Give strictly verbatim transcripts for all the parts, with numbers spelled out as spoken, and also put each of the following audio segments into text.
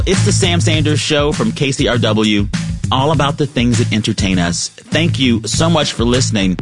It's the Sam Sanders Show from K C R W, all about the things that entertain us. Thank you so much for listening.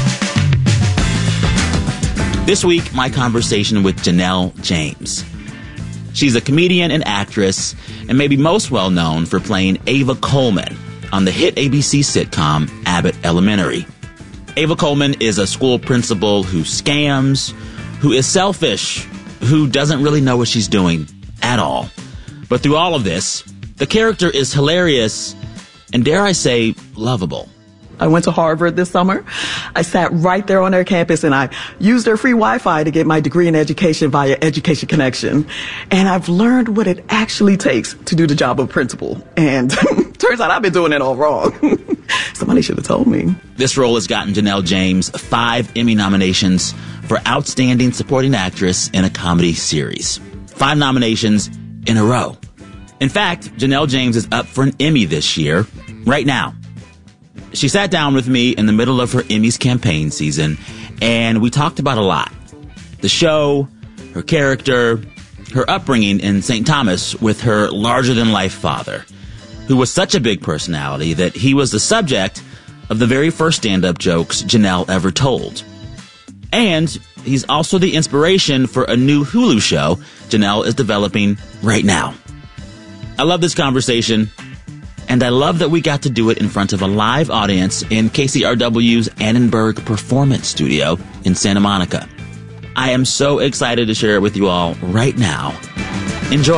This week, my conversation with Janelle James. She's a comedian and actress, and maybe most well known for playing Ava Coleman on the hit A B C sitcom Abbott Elementary. Ava Coleman is a school principal who scams, who is selfish, who doesn't really know what she's doing at all. But through all of this, the character is hilarious and, dare I say, lovable. I went to Harvard this summer. I sat right there on their campus and I used their free Wi-Fi to get my degree in education via Education Connection. And I've learned what it actually takes to do the job of principal. And turns out I've been doing it all wrong. Somebody should have told me. This role has gotten Janelle James five Emmy nominations for Outstanding Supporting Actress in a Comedy Series. Five nominations in a row. In fact, Janelle James is up for an Emmy this year, right now. She sat down with me in the middle of her Emmys campaign season, and we talked about a lot. The show, her character, her upbringing in Saint Thomas with her larger-than-life father, who was such a big personality that he was the subject of the very first stand-up jokes Janelle ever told. And he's also the inspiration for a new Hulu show Janelle is developing right now. I love this conversation, and I love that we got to do it in front of a live audience in K C R W's Annenberg Performance Studio in Santa Monica. I am so excited to share it with you all right now. Enjoy.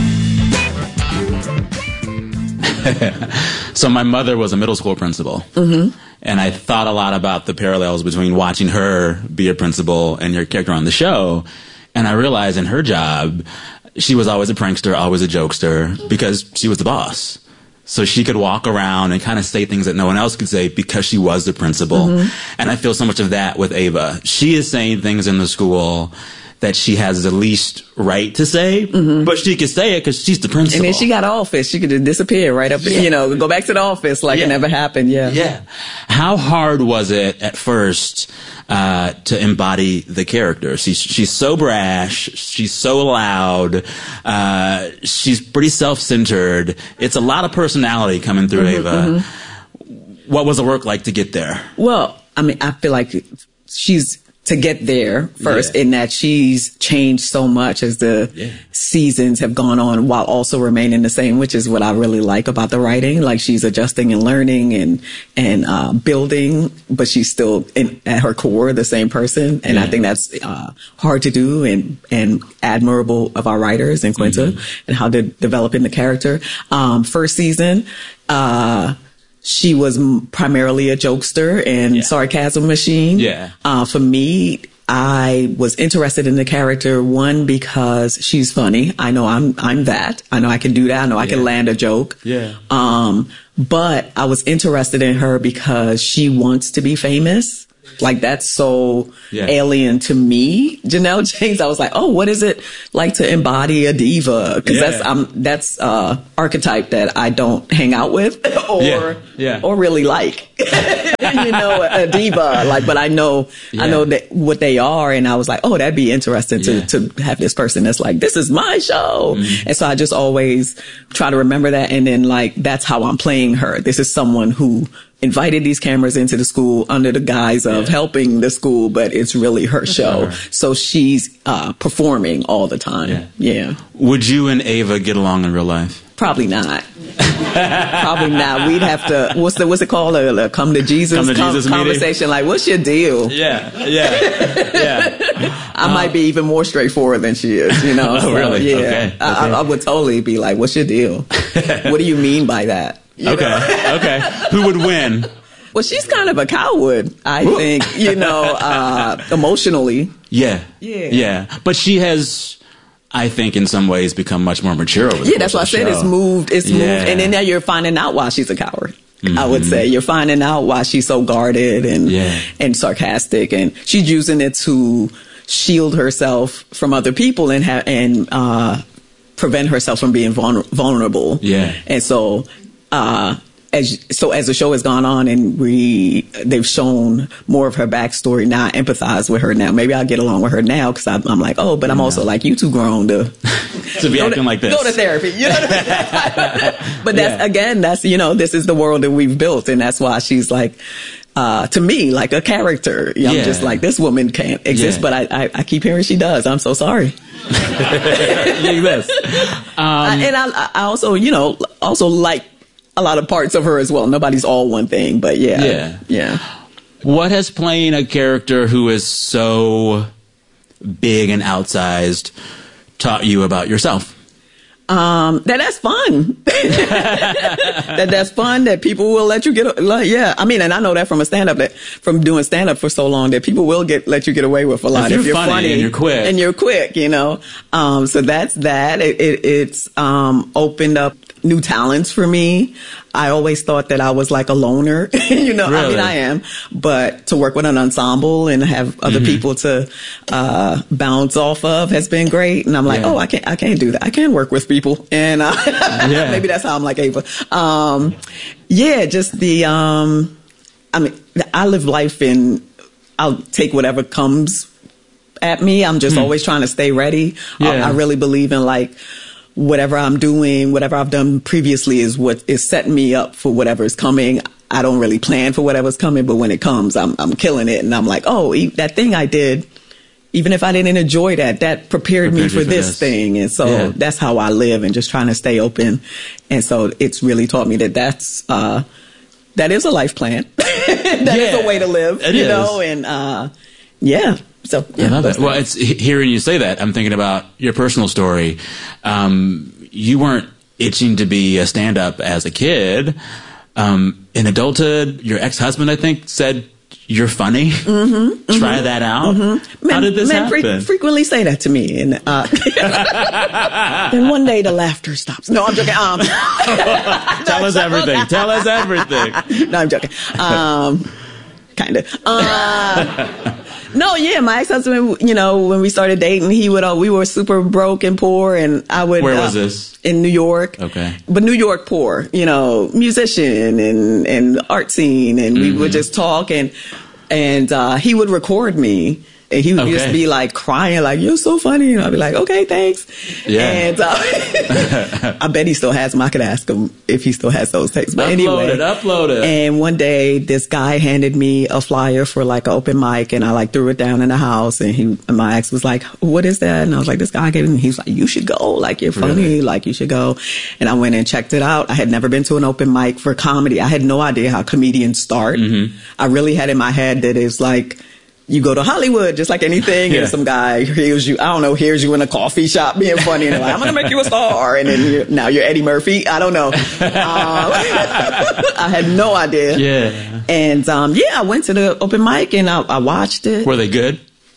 So my mother was a middle school principal. Mm-hmm. And I thought a lot about the parallels between watching her be a principal and your character on the show. And I realized in her job, she was always a prankster, always a jokester, because she was the boss. So she could walk around and kind of say things that no one else could say because she was the principal. Mm-hmm. And I feel so much of that with Ava. She is saying things in the school that she has the least right to say, mm-hmm. but she could say it because she's the principal. And then she got office. She could just disappear right up, yeah. you know, go back to the office like yeah. it never happened. Yeah. Yeah. How hard was it at first uh, to embody the character? She's, she's so brash. She's so loud. Uh, she's pretty self-centered. It's a lot of personality coming through mm-hmm, Ava. Mm-hmm. What was the work like to get there? Well, I mean, I feel like she's, to get there first yeah. in that she's changed so much as the yeah. seasons have gone on while also remaining the same, which is what I really like about the writing. Like she's adjusting and learning and, and, uh, building, but she's still in, at her core, the same person. And yeah. I think that's, uh, hard to do and, and admirable of our writers and Quinta mm-hmm. and how they're developing the character. Um, first season, uh, she was primarily a jokester and yeah. sarcasm machine. Yeah. Uh, for me, I was interested in the character, one, because she's funny. I know I'm, I'm that. I know I can do that. I know I yeah. can land a joke. Yeah. Um, but I was interested in her because she wants to be famous. Like that's so yeah. alien to me, Janelle James. I was like, oh, what is it like to embody a diva? Because yeah. that's um, that's uh, archetype that I don't hang out with or yeah. Yeah. or really like. You know, a, a diva. Like, but I know yeah. I know that what they are, and I was like, oh, that'd be interesting to yeah. to have this person that's like, this is my show, mm-hmm. and so I just always try to remember that, and then like that's how I'm playing her. This is someone who invited these cameras into the school under the guise of yeah. helping the school, but it's really her show. Her. So she's uh, performing all the time. Yeah. yeah. Would you and Ava get along in real life? Probably not. Probably not. We'd have to, what's the, what's it called? A, a come to Jesus, come to com- Jesus conversation. Like, what's your deal? Yeah. Yeah. Yeah. I um, might be even more straightforward than she is, you know? Oh, so, really? Yeah. Okay. Okay. I, I would totally be like, what's your deal? What do you mean by that? You okay. Know? Okay. Who would win? Well, she's kind of a coward, I Ooh. think, you know, uh, emotionally. Yeah. Yeah. Yeah. But she has, I think, in some ways become much more mature over the Yeah, that's what I said. Show. It's moved. It's yeah. moved. And then now you're finding out why she's a coward. Mm-hmm. I would say you're finding out why she's so guarded and, yeah. and sarcastic. And she's using it to shield herself from other people and ha- and, uh, prevent herself from being vulner- vulnerable. Yeah. And so, uh, As, so as the show has gone on and we, they've shown more of her backstory, now I empathize with her now. Maybe I'll get along with her now because I'm, I'm like, oh, but I'm also like, you too grown to to be go acting to, like this. Go to therapy. You know what I mean? But that's, yeah. again, that's, you know, this is the world that we've built. And that's why she's like, uh, to me, like a character. I'm yeah. just like, this woman can't exist, yeah. but I, I, I keep hearing she does. I'm so sorry. Yes. Um, I, and I, I also, you know, also like a lot of parts of her as well. Nobody's all one thing, but yeah. Yeah. Yeah. What has playing a character who is so big and outsized taught you about yourself? Um, that that's fun. that that's fun. That people will let you get. Like, yeah, I mean, and I know that from a stand up, that from doing stand up for so long, that people will get let you get away with a lot if you're, if you're funny, funny and you're quick and you're quick. You know, um, so that's that. It, it, it's um, opened up new talents for me. I always thought that I was like a loner, you know, really? I mean, I am, but to work with an ensemble and have other mm-hmm. people to, uh, bounce off of has been great. And I'm like, yeah. oh, I can't, I can't do that. I can work with people. And, uh, yeah. maybe that's how I'm like Ava. Um, yeah, just the, um, I mean, I live life in, I'll take whatever comes at me. I'm just hmm. always trying to stay ready. Yeah. I, I really believe in like, whatever I'm doing, whatever I've done previously is what is setting me up for whatever is coming. I don't really plan for whatever's coming, but when it comes, I'm I'm killing it. And I'm like, oh, that thing I did, even if I didn't enjoy that, that prepared, prepared me for, for this, this thing. And so yeah. that's how I live, and just trying to stay open. And so it's really taught me that that's, uh, that is a life plan. that yeah, is a way to live, it you is. know, and, uh, yeah. So yeah, I love it. Well, it's hearing you say that, I'm thinking about your personal story. Um, you weren't itching to be a stand-up as a kid. Um, in adulthood, your ex-husband, I think, said you're funny. Mm-hmm, Try mm-hmm, that out. Mm-hmm. Men, How did this men happen? Men fre- frequently say that to me, and uh, then one day the laughter stops. No, I'm joking. Um, Tell us everything. Tell us everything. No, I'm joking. Um, kind of. Uh, No, yeah, my ex-husband, you know, when we started dating, he would, uh, we were super broke and poor, and I would. Where uh, was this? In New York. Okay. But New York poor, you know, musician and, and art scene, and mm-hmm. we would just talk, and, and, uh, he would record me. And he would okay. just be like crying, like, you're so funny. And I'd be like, okay, thanks. Yeah. And uh, I bet he still has them. I could ask him if he still has those tapes. But upload anyway. it, upload it. And one day, this guy handed me a flyer for like an open mic, and I like threw it down in the house. And he, and my ex was like, what is that? And I was like, this guy gave it. And he was like, you should go. Like, you're funny. Really? Like, you should go. And I went and checked it out. I had never been to an open mic for comedy. I had no idea how comedians start. Mm-hmm. I really had in my head that it's like, you go to Hollywood, just like anything, yeah. and some guy hears you, I don't know, hears you in a coffee shop being funny, and they're like, I'm going to make you a star. And then you're, now you're Eddie Murphy. I don't know. Um, I had no idea. Yeah. And, um, yeah, I went to the open mic and I, I watched it. Were they good?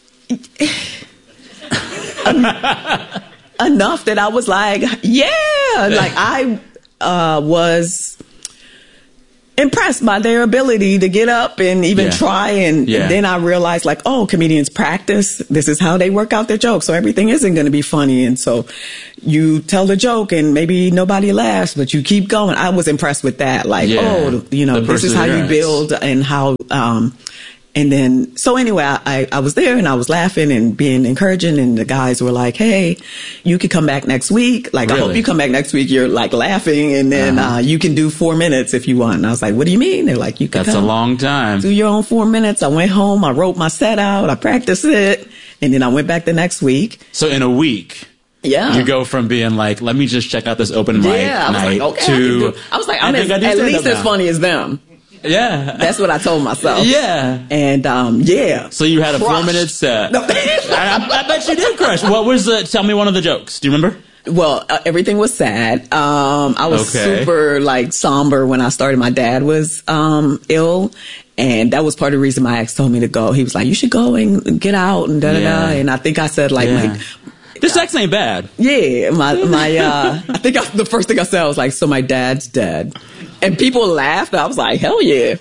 Enough that I was like, yeah, like I, uh, was impressed by their ability to get up and even yeah. try. And, yeah. and then I realized like, oh, comedians practice. This is how they work out their jokes. So everything isn't going to be funny. And so you tell the joke and maybe nobody laughs, but you keep going. I was impressed with that. Like, yeah. oh, you know, this is how you build and how, um, and then, so anyway, I, I was there and I was laughing and being encouraging, and the guys were like, hey, you could come back next week. Like, really? I hope you come back next week. You're like laughing, and then uh-huh. uh, you can do four minutes if you want. And I was like, what do you mean? They're like, you can That's come, a long time. do your own four minutes. I went home. I wrote my set out. I practiced it. And then I went back the next week. So in a week. Yeah. You go from being like, let me just check out this open mic yeah, I was night like, okay, to. I, I was like, I'm as, at least as funny as them. Yeah. That's what I told myself. Yeah. And, um, yeah. So you had a Crushed. four minute set. No. I, I bet you did crush. What was the, tell me one of the jokes. Do you remember? Well, uh, everything was sad. Um, I was okay. super like somber when I started. My dad was, um, ill. And that was part of the reason my ex told me to go. He was like, you should go and get out and da da da. And I think I said like, yeah. my, this sex ain't bad. Yeah. My, my, uh, I think I, the first thing I said was like, so my dad's dead. And people laughed. I was like, hell yeah.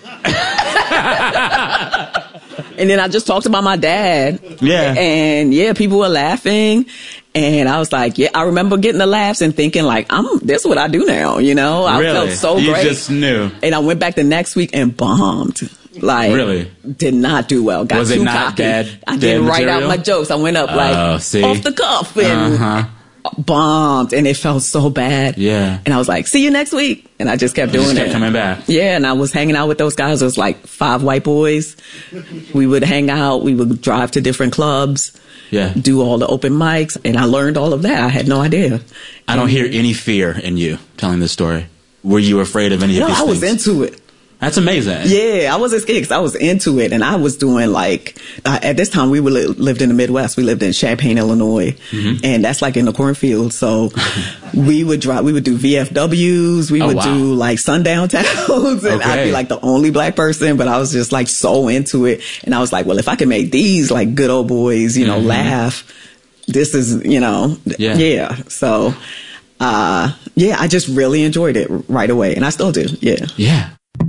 And then I just talked about my dad. Yeah. And yeah, people were laughing. And I was like, yeah, I remember getting the laughs and thinking like, I'm, this is what I do now. You know, I really? felt so you great. You just knew. And I went back the next week and bombed. Like, really? Did not do well. Got was too it not cocky. Dad, I didn't write out my jokes. I went up like uh, see? off the cuff. And, uh-huh. bombed, and it felt so bad. Yeah. And I was like, see you next week. And I just kept you doing just kept it. coming back. Yeah. And I was hanging out with those guys. It was like five white boys. We would hang out. We would drive to different clubs. Yeah. Do all the open mics. And I learned all of that. I had no idea. I don't hear any fear in you telling this story. Were you afraid of any no, of these I things? was into it. That's amazing. Yeah, I wasn't scared because I was into it, and I was doing like uh, at this time we were li- lived in the Midwest. We lived in Champaign, Illinois, mm-hmm. and that's like in the cornfield. So we would drive, we would do V F Ws, we oh, would wow. do like sundown towns, and okay. I'd be like the only black person. But I was just like so into it, and I was like, well, if I can make these like good old boys, you know, mm-hmm. laugh, this is you know, yeah. yeah. So uh, yeah, I just really enjoyed it right away, and I still do. Yeah, yeah.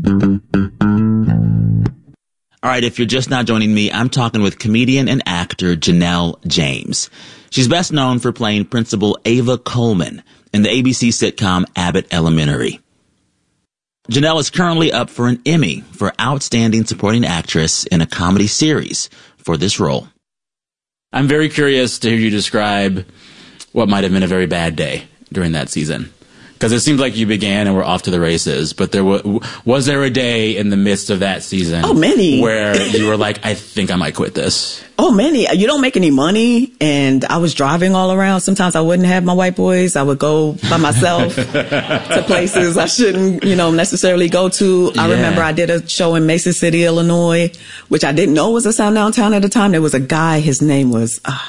All right, if you're just now joining me, I'm talking with comedian and actor Janelle James. She's best known for playing Principal Ava Coleman in the A B C sitcom Abbott Elementary. Janelle is currently up for an Emmy for Outstanding Supporting Actress in a Comedy Series for this role. I'm very curious to hear you describe what might have been a very bad day during that season. Because it seems like you began and were off to the races, but there was, was there a day in the midst of that season? Oh, many. Where you were like, I think I might quit this. Oh, many. You don't make any money, and I was driving all around. Sometimes I wouldn't have my white boys. I would go by myself to places I shouldn't, you know, necessarily go to. I yeah. remember I did a show in Mason City, Illinois, which I didn't know was a sound downtown at the time. There was a guy. His name was, uh,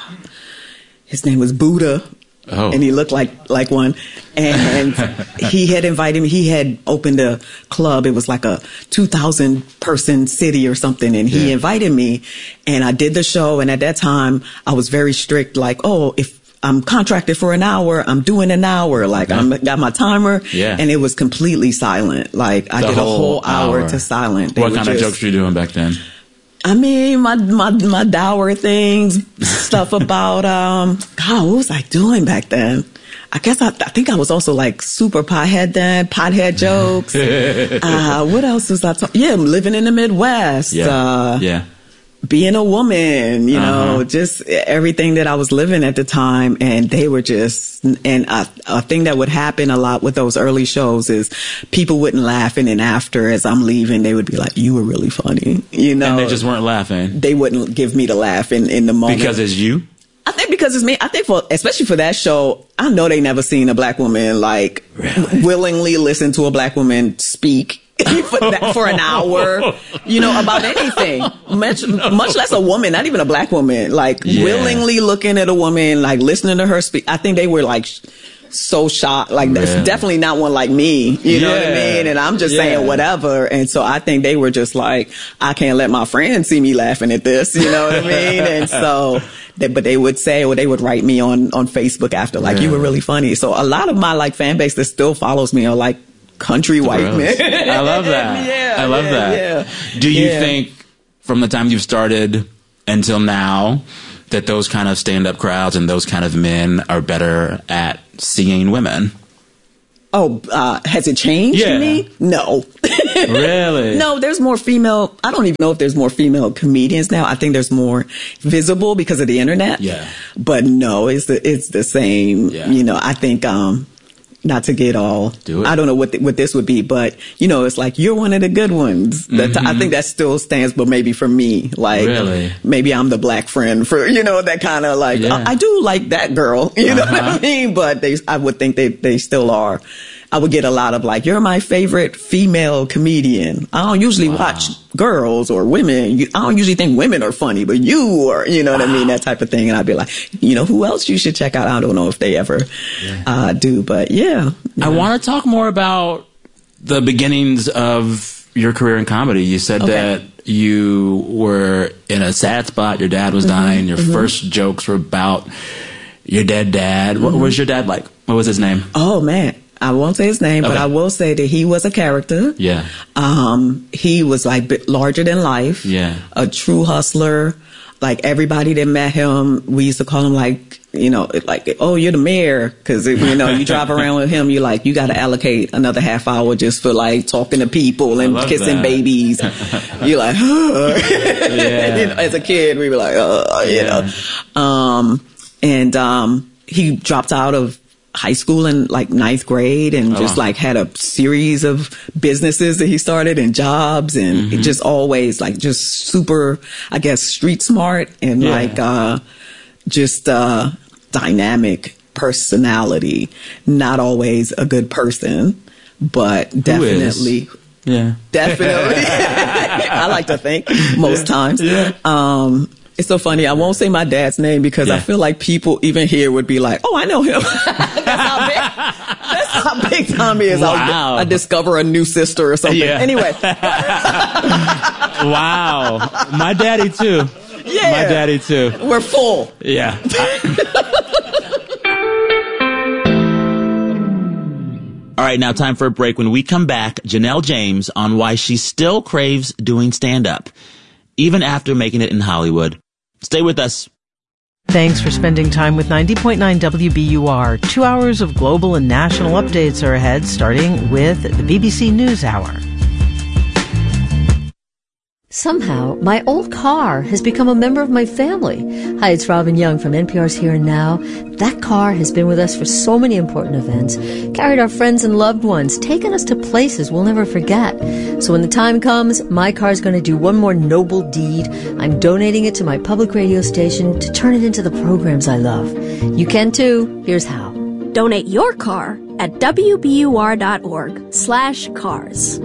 his name was Buddha. Oh. And he looked like, like one. And he had invited me. He had opened a club. It was like a two thousand person city or something. And he yeah. invited me, and I did the show. And at that time I was very strict. Like, oh, if I'm contracted for an hour, I'm doing an hour. Like yeah. I'm got my timer. Yeah. And it was completely silent. Like I the did whole a whole hour, hour to silent. They what kind just, of jokes were you doing back then? I mean, my, my, my dour things, stuff about, um, God, what was I doing back then? I guess I, I think I was also like super pothead then, pothead jokes. uh, what else was I talking? Yeah, living in the Midwest. Yeah. Uh, yeah. Being a woman, you uh-huh. know, just everything that I was living at the time. And they were just, and a, a thing that would happen a lot with those early shows is people wouldn't laugh. And then after, as I'm leaving, they would be like, you were really funny, you know. And they just weren't laughing. They wouldn't give me the laugh in, in the moment. Because it's you? I think because it's me. I think for, especially for that show, I know they never seen a black woman like really? willingly listen to a black woman speak. for, that, for an hour, you know, about anything, much, much less a woman, not even a black woman, like yeah. willingly looking at a woman, like listening to her speak. I think they were like so shocked, like really? That's definitely not one like me, you yeah. know what I mean? And I'm just yeah. saying whatever. And so I think they were just like, I can't let my friends see me laughing at this, you know what I mean? And so, they, but they would say, or they would write me on, on Facebook after, like, yeah. you were really funny. So a lot of my like fan base that still follows me are like, country white men. I love that. yeah, I love yeah, that. Yeah. Do you yeah. think from the time you've started until now that those kind of stand-up crowds and those kind of men are better at seeing women? Oh, uh, has it changed yeah. for me? No. Really? No, there's more female. I don't even know if there's more female comedians now. I think there's more visible because of the internet. Yeah. But no, it's the, it's the same. Yeah. You know, I think, um, not to get all, Do it. I don't know what, th- what this would be, but you know, it's like, you're one of the good ones. Mm-hmm. That I think that still stands, but maybe for me, like, really? Maybe I'm the black friend for, you know, that kind of like, yeah. I, I do like that girl, you uh-huh. know what I mean? But they, I would think they, they still are. I would get a lot of like, you're my favorite female comedian. I don't usually wow. watch girls or women. I don't usually think women are funny, but you are, you know wow. what I mean? That type of thing. And I'd be like, you know, who else you should check out? I don't know if they ever yeah. uh, do, but yeah. I want to talk more about the beginnings of your career in comedy. You said okay. that you were in a sad spot. Your dad was mm-hmm. dying. Your mm-hmm. first jokes were about your dead dad. Mm-hmm. What was your dad like? What was his name? Oh, man. I won't say his name, okay. but I will say that he was a character. Yeah. Um, he was like larger than life. Yeah. A true hustler. Like everybody that met him, we used to call him like, you know, like, oh, you're the mayor. Cause you know, you drive around with him, you're like, you got to allocate another half hour just for like talking to people and kissing that. babies. You're like, oh. yeah. You know, as a kid, we were like, oh, you yeah. know. Um, and, um, he dropped out of high school in like ninth grade and oh. just like had a series of businesses that he started and jobs and mm-hmm. just always like just super, I guess, street smart and yeah. like, uh, just, uh, dynamic personality. Not always a good person, but definitely. Yeah. Definitely. I like to think most yeah. times. Yeah. Um, it's so funny. I won't say my dad's name because yeah. I feel like people even here would be like, oh, I know him. That's how big, that's how big Tommy is. Wow. I discover a new sister or something. Yeah. Anyway. Wow. My daddy too. Yeah. My daddy too. We're full. Yeah. All right, now time for a break. When we come back, Janelle James on why she still craves doing stand-up, even after making it in Hollywood. Stay with us. Thanks for spending time with ninety point nine W B U R. Two hours of global and national updates are ahead, starting with the B B C NewsHour. Somehow, my old car has become a member of my family. Hi, it's Robin Young from N P R's Here and Now. That car has been with us for so many important events, carried our friends and loved ones, taken us to places we'll never forget. So when the time comes, my car's going to do one more noble deed. I'm donating it to my public radio station to turn it into the programs I love. You can too. Here's how. Donate your car at W B U R dot org slash cars.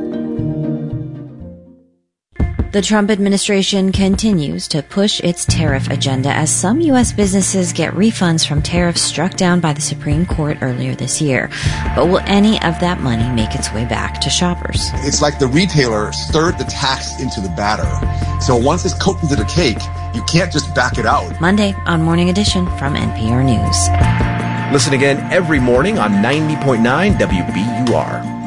The Trump administration continues to push its tariff agenda as some U S businesses get refunds from tariffs struck down by the Supreme Court earlier this year. But will any of that money make its way back to shoppers? It's like the retailer stirred the tax into the batter. So once it's cooked into the cake, you can't just back it out. Monday on Morning Edition from N P R News. Listen again every morning on ninety point nine W B U R.